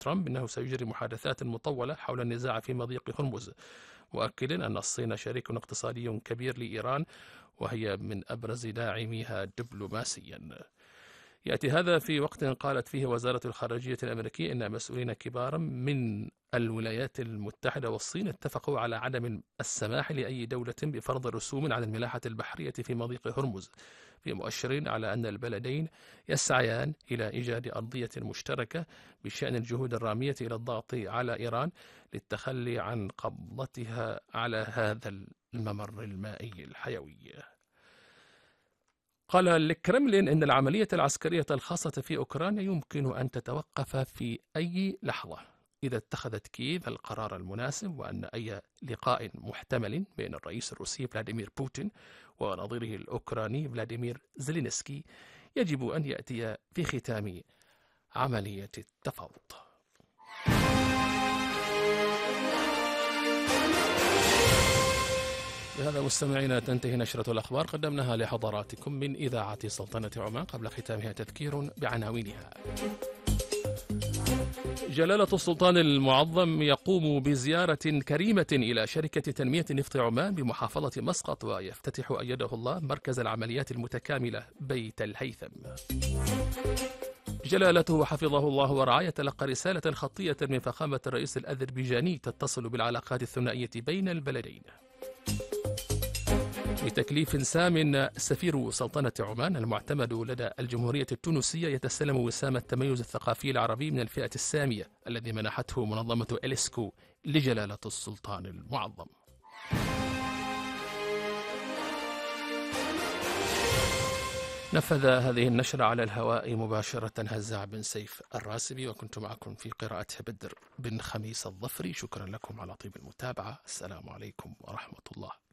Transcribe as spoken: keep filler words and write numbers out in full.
ترامب أنه سيجري محادثات مطولة حول النزاع في مضيق هرمز، مؤكدا أن الصين شريك اقتصادي كبير لإيران وهي من أبرز داعميها دبلوماسيا. يأتي هذا في وقت قالت فيه وزارة الخارجية الأمريكية أن مسؤولين كبارا من الولايات المتحدة والصين اتفقوا على عدم السماح لأي دولة بفرض رسوم على الملاحة البحرية في مضيق هرمز، في مؤشر على أن البلدين يسعيان إلى إيجاد أرضية مشتركة بشأن الجهود الرامية إلى الضغط على إيران للتخلي عن قبضتها على هذا الممر المائي الحيوي. قال الكرملين إن العملية العسكرية الخاصة في أوكرانيا يمكن أن تتوقف في أي لحظة إذا اتخذت كييف القرار المناسب، وأن أي لقاء محتمل بين الرئيس الروسي فلاديمير بوتين ونظيره الأوكراني فلاديمير زيلينسكي يجب أن يأتي في ختام عملية التفاوض. بهذا مستمعينا تنتهي نشرة الأخبار قدمناها لحضراتكم من إذاعة سلطنة عمان. قبل ختامها تذكير بعناوينها. جلالة السلطان المعظم يقوم بزيارة كريمة إلى شركة تنمية نفط عمان بمحافظة مسقط، ويفتتح أيده الله مركز العمليات المتكاملة بيت الهيثم. جلالته حفظه الله ورعاه يتلقى رسالة خطية من فخامة الرئيس الأذربيجاني تتصل بالعلاقات الثنائية بين البلدين. بتكليف سام سفير سلطنة عمان المعتمد لدى الجمهورية التونسية يتسلم وسام التميز الثقافي العربي من الفئة السامية الذي منحته منظمة إليسكو لجلالة السلطان المعظم. نفذ هذه النشرة على الهواء مباشرة هزاع بن سيف الراسبي، وكنت معكم في قراءة بدر بن خميس الظفري. شكرا لكم على طيب المتابعة. السلام عليكم ورحمة الله.